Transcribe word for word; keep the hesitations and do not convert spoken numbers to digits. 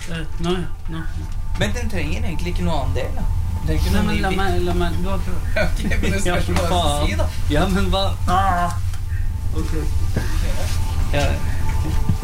Uh, nå, nå. Men den trenger egentlig ikke noe annen del, da. Den trenger ikke Nei, noe men ny la bit. meg, la meg, du har prøvd. Ok, men det spørs hva jeg skal si, da. Ja, men hva? Ah! Ok. Ja.